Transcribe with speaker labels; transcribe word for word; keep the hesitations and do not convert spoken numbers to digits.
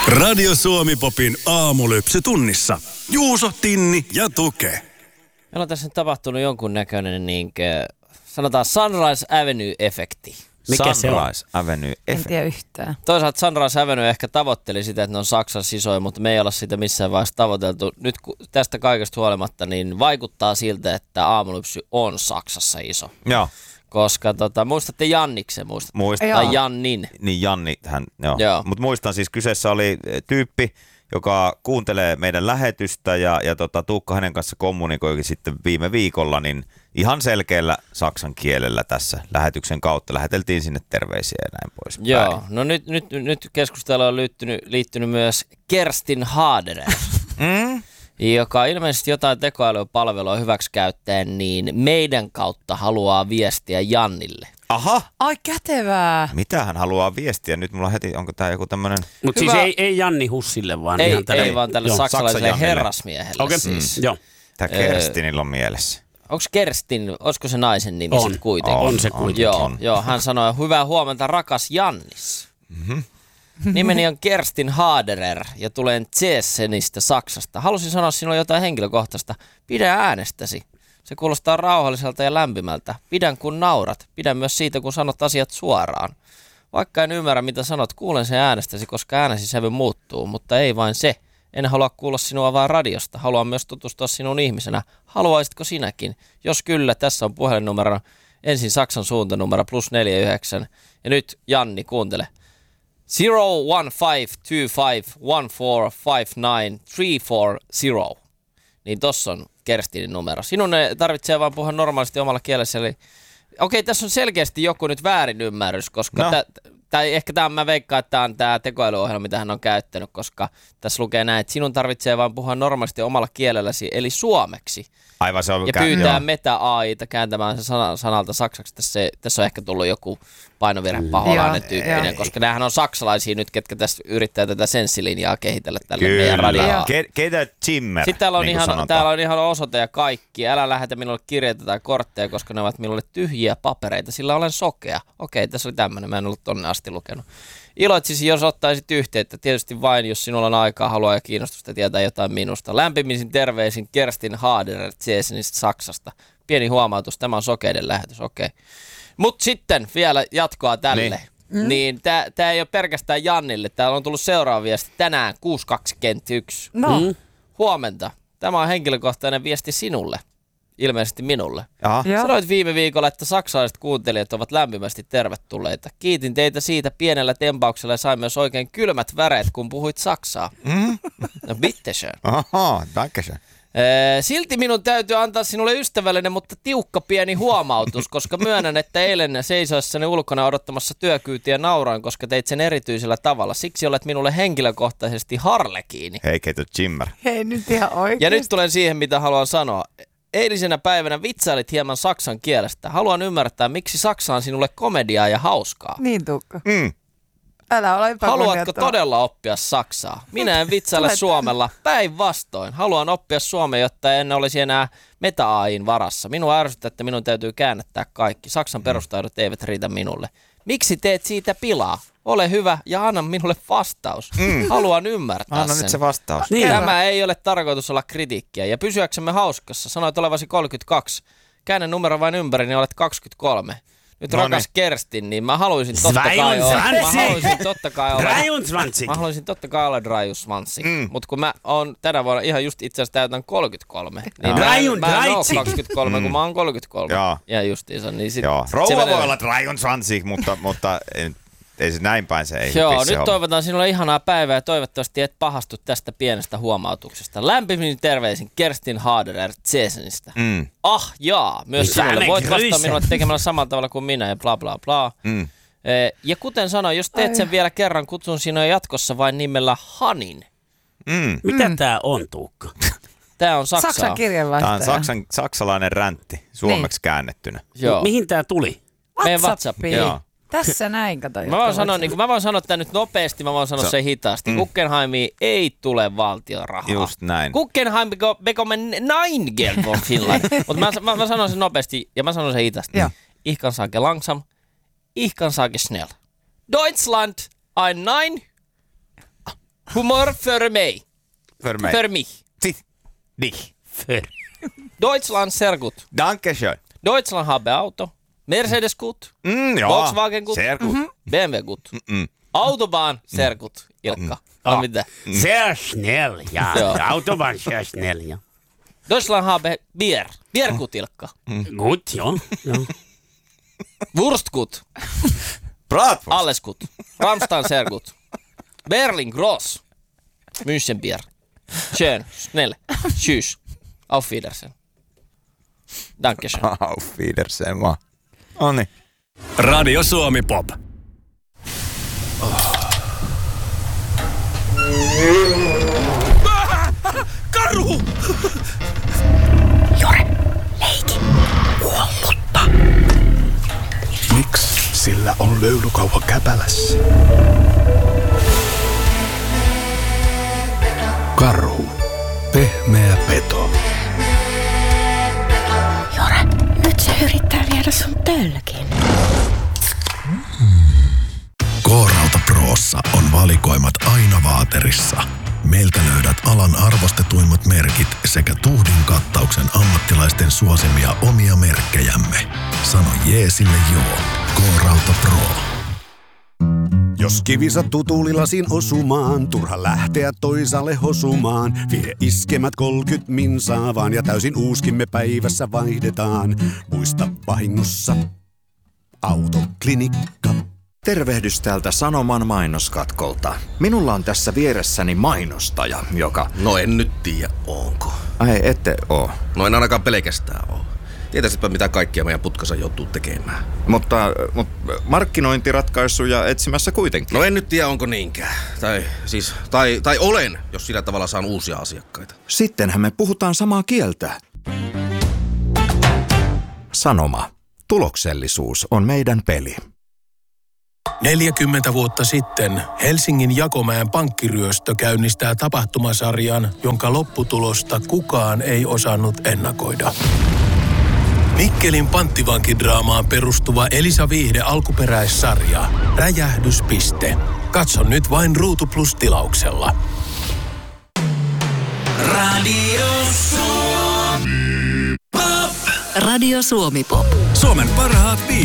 Speaker 1: Radio Suomi Popin aamulypsy tunnissa. Juuso, Tinni ja Tuke.
Speaker 2: Meillä on tässä nyt tapahtunut jonkun näköinen, niin kuin, sanotaan Sunrise Avenue-efekti.
Speaker 3: Mikä se on?
Speaker 4: Sunrise Avenue-efekti.
Speaker 3: En tiedä yhtään.
Speaker 2: Toisaalta Sunrise Avenue ehkä tavoitteli sitä, että ne on Saksan sisoja, mutta me ei olla sitä missään vaiheessa tavoiteltu. Nyt tästä kaikesta huolimatta, niin vaikuttaa siltä, että aamulypsy on Saksassa iso.
Speaker 4: Joo.
Speaker 2: Koska tota, muistatte Janniksen, muistatte?
Speaker 4: Muistan.
Speaker 2: Tai Jannin.
Speaker 4: Niin Janni, hän, joo.
Speaker 2: Joo.
Speaker 4: Mutta muistan siis, kyseessä oli tyyppi, joka kuuntelee meidän lähetystä ja, ja tota, Tuukka hänen kanssa kommunikoikin sitten viime viikolla, niin ihan selkeällä saksan kielellä tässä lähetyksen kautta läheteltiin sinne terveisiä ja näin pois.
Speaker 2: Joo, no nyt, nyt, nyt keskusteluun on liittynyt, liittynyt myös Kerstin Haderer,
Speaker 4: Mm?
Speaker 2: joka ilmeisesti jotain tekoälypalvelua hyväksikäyttäen, niin meidän kautta haluaa viestiä Jannille.
Speaker 4: Aha!
Speaker 3: Ai kätevää.
Speaker 4: Mitä hän haluaa viestiä? Nyt mulla on heti, onko tämä joku tämmöinen...
Speaker 3: Mutta siis ei, ei Janni Hussille, vaan
Speaker 2: Ei,
Speaker 3: ihan tälle.
Speaker 2: ei vaan tälle
Speaker 3: Joo.
Speaker 2: saksalaiselle
Speaker 4: Saksan Jannille.
Speaker 2: herrasmiehelle
Speaker 3: Okei,
Speaker 2: siis.
Speaker 3: mm. Joo.
Speaker 4: Tämä Kerstinillä on mielessä.
Speaker 2: Onko Kerstin, olisiko se naisen nimi
Speaker 3: On.
Speaker 2: sitten kuitenkin?
Speaker 3: On se kuitenkin.
Speaker 2: Joo,
Speaker 4: on.
Speaker 2: joo, hän sanoi, hyvää huomenta rakas Jannis.
Speaker 4: Mm-hmm.
Speaker 2: Nimeni on Kerstin Haderer ja tulen Zessenistä Saksasta. Halusin sanoa sinulle jotain henkilökohtaista. Pidä äänestäsi. Se kuulostaa rauhalliselta ja lämpimältä. Pidän kun naurat. Pidän myös siitä, kun sanot asiat suoraan. Vaikka en ymmärrä, mitä sanot, kuulen sen äänestäsi, koska äänesi sävy muuttuu, mutta ei vain se. En halua kuulla sinua vain radiosta. Haluan myös tutustua sinun ihmisenä. Haluaisitko sinäkin? Jos kyllä, tässä on puhelinnumero. Ensin Saksan suuntanumero plus neljä yhdeksän. Ja nyt Janni, kuuntele. zero one five two five one four five nine three four zero. Niin tossa on Kerstinin numero. Sinun tarvitsee vaan puhua normaalisti omalla kielessä. Eli... Okei, tässä on selkeästi joku nyt väärinymmärrys, koska...
Speaker 4: No.
Speaker 2: Tä, tai ehkä tämä, mä veikkaan, että tämä on tämä tekoälyohjelma, mitä hän on käyttänyt, koska tässä lukee näin, että sinun tarvitsee vaan puhua normaalisti omalla kielelläsi, eli suomeksi.
Speaker 4: Aivan se on...
Speaker 2: Ja
Speaker 4: kä-
Speaker 2: pyytää
Speaker 4: joo.
Speaker 2: Meta-A I:ta kääntämään se sana, sanalta saksaksi. Tässä, tässä on ehkä tullut joku painovirhe paholainen
Speaker 3: Joo,
Speaker 2: tyyppinen,
Speaker 3: joo.
Speaker 2: koska näähän on saksalaisia nyt, ketkä tässä yrittää tätä senssilinjaa kehitellä tälle
Speaker 4: Kyllä.
Speaker 2: meidän radioon.
Speaker 4: Ke- ketä Zimmer,
Speaker 2: Sitten täällä on,
Speaker 4: niin kuin
Speaker 2: ihan,
Speaker 4: sanotaan.
Speaker 2: täällä on ihan osoite ja kaikki. Älä lähetä minulle kirjeitä tai kortteja, koska ne ovat minulle tyhjiä papereita, sillä olen sokea. Okei, tässä oli tämmöinen, mä en ollut tonne asti lukenut. Iloitsisi, jos ottaisit yhteyttä, tietysti vain, jos sinulla on aikaa, haluaa ja kiinnostusta tietää jotain minusta. Lämpimisin terveisin Kerstin Haderer Zessenistä Saksasta. Pieni huomautus, tämä on sokeiden lähetys, okei. Mutta sitten vielä jatkoa tälle. Niin, mm. niin tämä ei ole pelkästään Jannille, täällä on tullut seuraava viesti tänään kuusi kaksikymmentäyksi.
Speaker 3: No.
Speaker 2: Mm. Huomenta, tämä on henkilökohtainen viesti sinulle, ilmeisesti minulle.
Speaker 4: Aha.
Speaker 3: Joo.
Speaker 2: Sanoit viime viikolla, että saksalaiset kuuntelijat ovat lämpimästi tervetulleita. Kiitin teitä siitä pienellä tempauksella ja sain myös oikein kylmät väreet, kun puhuit saksaa.
Speaker 4: Mm?
Speaker 2: No bitte schön.
Speaker 4: Aha, dankeschön.
Speaker 2: Ee, silti minun täytyy antaa sinulle ystävällinen, mutta tiukka pieni huomautus, koska myönnän, että eilen seisoessani ulkona odottamassa työkyytiä nauroin, koska teit sen erityisellä tavalla. Siksi olet minulle henkilökohtaisesti harlekiini.
Speaker 4: Hei, keitä Zimmer.
Speaker 3: Hei nyt ihan oikeesti.
Speaker 2: Ja nyt tulen siihen, mitä haluan sanoa. Eilisenä päivänä vitsailit hieman saksan kielestä. Haluan ymmärtää, miksi saksa on sinulle komediaa ja hauskaa.
Speaker 3: Niin Tuukka.
Speaker 4: Mm.
Speaker 3: Älä ole epäkunnioittava.
Speaker 2: Haluatko todella oppia saksaa? Minä en vitsaile
Speaker 3: Tulet-
Speaker 2: suomella. Päinvastoin. Haluan oppia suomea, jotta en olisi enää Meta-A I:n varassa. Minua ärsyttää, että minun täytyy käännättää kaikki. Saksan perustaidot eivät riitä minulle. Miksi teet siitä pilaa? Ole hyvä ja anna minulle vastaus. Mm. Haluan ymmärtää
Speaker 4: Anna
Speaker 2: sen.
Speaker 4: nyt se vastaus.
Speaker 3: Niin.
Speaker 2: Tämä ei ole tarkoitus olla kritiikkiä. Ja pysyäksemme hauskassa, sanoit olevasi kolmekymmentäkaksi. Käännä numero vain ympäri, niin olet kaksikymmentäkolme. Nyt
Speaker 4: No
Speaker 2: rakas
Speaker 4: niin.
Speaker 2: Kerstin, niin mä haluaisin totta kai olla. Mä haluaisin totta kai olla.
Speaker 3: Dreiundzwanzig.
Speaker 2: Mä haluaisin totta kai olla Drajusvanssi,
Speaker 4: Mm.
Speaker 2: mutta kun mä oon tänä vuonna ihan just itse asiassa täytän kolmekymmentäkolme, niin
Speaker 4: Ah.
Speaker 2: mä en, mä en oo
Speaker 3: Drajundzwanzig.
Speaker 2: kaksikymmentäkolme, kun mä oon kolmekymmentäkolme.
Speaker 4: Joo.
Speaker 2: Ja justiinsa, niin sit
Speaker 4: Joo,
Speaker 2: se
Speaker 4: rouva
Speaker 2: menee-
Speaker 4: voi olla Dreiundzwanzig, mutta, mutta ei, ei se näin päin se ei.
Speaker 2: Joo,
Speaker 4: vissi
Speaker 2: nyt
Speaker 4: olla.
Speaker 2: toivotan sinulle ihanaa päivää ja toivottavasti et pahastu tästä pienestä huomautuksesta. Lämpimin terveisin Kerstin Haderer Zessenistä.
Speaker 4: Mm.
Speaker 2: Ah jaa, myös
Speaker 3: Niin,
Speaker 2: sinulle.
Speaker 3: Sääne
Speaker 2: Voit vastata
Speaker 3: Grysen.
Speaker 2: minulle tekemällä samalla tavalla kuin minä ja bla bla bla.
Speaker 4: Mm.
Speaker 2: Eh, Ja kuten sanoin, jos teet sen vielä kerran, kutsun sinua jatkossa vain nimellä Hanin.
Speaker 4: Mm.
Speaker 3: Mitä tää on, Tuukka?
Speaker 2: Tää on Saksaa.
Speaker 3: Saksan kirjeenvaihtaja.
Speaker 4: Tämä on saksan, saksalainen räntti suomeksi niin. käännettynä.
Speaker 2: Joo.
Speaker 3: Mihin tää tuli?
Speaker 2: Meidän
Speaker 3: WhatsAppiin.
Speaker 4: Joo.
Speaker 3: Tässä näin, kato.
Speaker 2: Mä voin sanoa, niin mä voin sanoa tämän nyt nopeasti, mä voin sanoa
Speaker 4: Se-
Speaker 2: sen hitaasti.
Speaker 4: mm.
Speaker 2: Mm. Guggenheimiin ei tule valtion rahaa.
Speaker 4: Just näin.
Speaker 2: Guggenheim beko- bekommen nein Geld von Finland. Mutta mä, mä, mä sanon sen nopeasti ja mä sanon sen hitaasti.
Speaker 3: Joo.
Speaker 2: Ich kann sagen langsam, ich kann sagen schnell. Deutschland, ein Nein. Humor för mig.
Speaker 4: För mig.
Speaker 2: För mich.
Speaker 4: Si- Dich.
Speaker 3: För.
Speaker 2: Deutschland sehr gut.
Speaker 4: Danke schön.
Speaker 2: Deutschland har Auto. Mercedes gut.
Speaker 4: Mm, ja.
Speaker 2: Volkswagen gut.
Speaker 4: Sehr gut.
Speaker 2: B M W gut.
Speaker 4: Mm.
Speaker 2: Autobahn sehr gut. Ilkka. On mitä?
Speaker 3: Sehr schnell, ja.
Speaker 2: Joo.
Speaker 3: Autobahn sehr schnell, ja.
Speaker 2: Deutschland har be- Bier. Bier gut, Ilkka.
Speaker 3: Gut, ja. ja.
Speaker 2: Wurst gut.
Speaker 4: Bratwurst.
Speaker 2: Alles gut. Rammstein sehr gut. Berlin gross. München Bier. Schön. Schnell. Tschüss. Auf Wiedersehen. Dankeschön.
Speaker 4: Auf Wiedersehen vaan. Noniin.
Speaker 1: Radio Suomi Pop. Karhu!
Speaker 5: Miksi sillä on löylykauha käpälässä? Karhu. Pehmeä peto.
Speaker 6: Jore, nyt se yrittää viedä sun tölkin.
Speaker 7: K-Rauta Prossa on valikoimat aina vaaterissa. Meiltä löydät alan arvostetuimmat merkit sekä tuhdin kattauksen ammattilaisten suosimia omia merkkejämme. Sano jee sille joo. K-Rauta Pro.
Speaker 5: Jos kivi sattuu tuulilasin osumaan, turha lähteä toisaalle hosumaan. Vie iskemät kolkyt minsaa vaan ja täysin uuskimme päivässä vaihdetaan. Muista vahingossa Autoklinikka.
Speaker 8: Tervehdys täältä Sanoman mainoskatkolta. Minulla on tässä vieressäni mainostaja, joka...
Speaker 9: No en nyt tiedä, onko.
Speaker 8: Ai, ette oo.
Speaker 9: No en ainakaan pelkästään oo. Tietäisitpä mitä kaikkia meidän putkassa joutuu tekemään.
Speaker 8: Mutta, mutta markkinointiratkaisuja etsimässä kuitenkin.
Speaker 9: No en nyt tiedä, onko niinkään. Tai siis, tai, tai olen, jos sillä tavalla saan uusia asiakkaita.
Speaker 8: Sittenhän me puhutaan samaa kieltä. Sanoma. Tuloksellisuus on meidän peli.
Speaker 10: neljäkymmentä vuotta sitten Helsingin Jakomäen pankkiryöstö käynnistää tapahtumasarjan, jonka lopputulosta kukaan ei osannut ennakoida. Mikkelin panttivankidraamaan perustuva Elisa Viihde alkuperäissarja Räjähdyspiste. Katso nyt vain Ruutu Plus -tilauksella.
Speaker 1: Radio Suomi Pop.
Speaker 6: Radio Suomi Pop.
Speaker 1: Suomen parhaat